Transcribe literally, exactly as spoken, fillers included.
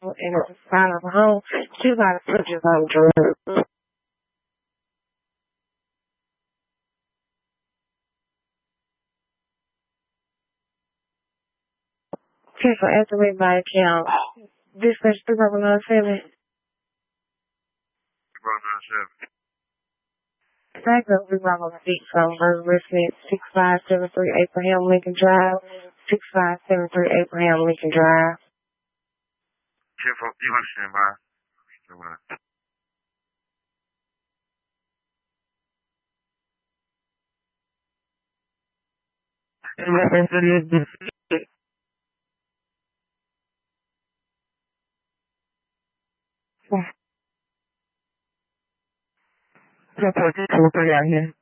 vehicle in the side of the home. Two body switches on drugs. Okay, so after we buy account, dispatch three five nine seven. Back up, we rock on the beat from Burger Resident, six five seven three Abraham Lincoln Drive, six five seven three Abraham Lincoln Drive. ten four, you understand, bye. In reference to this, ten four, two three out here.